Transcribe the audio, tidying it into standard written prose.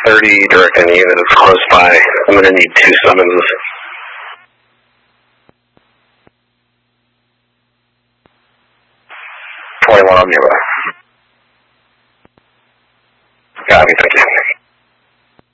30, direct any unit is close by. I'm going to need 2 summonses. On nearby. Got me, thank you.